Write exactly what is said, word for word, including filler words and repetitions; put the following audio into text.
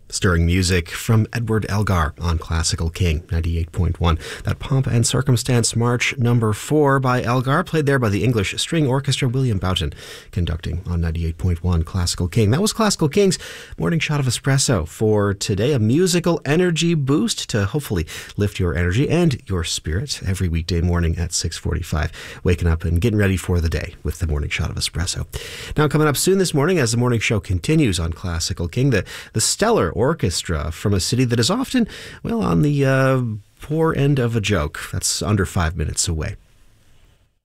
Stirring music from Edward Elgar on Classical King ninety-eight point one. That Pomp and Circumstance March number four by Elgar, played there by the English String Orchestra, William Boughton, conducting on ninety-eight point one Classical King. That was Classical King's morning shot of espresso for today, a musical energy boost to hopefully lift your energy and your spirit every weekday morning at six forty-five. Waking up and getting ready for the day with the morning shot of espresso. Now, coming up soon this morning as the morning show continues on Classical King, the, the stellar orchestra from a city that is often, well, on the uh, poor end of a joke. That's under five minutes away.